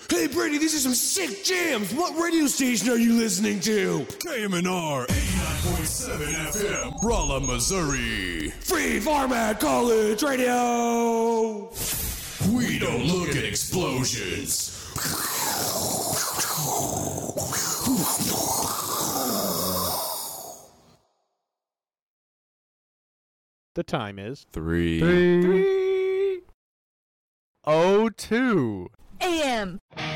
Hey, Brady, these are some sick jams. What radio station are you listening to? KMNR 89.7 FM, Rolla, Missouri. Free Format College Radio. We don't look at explosions. The time is 3:02 a.m.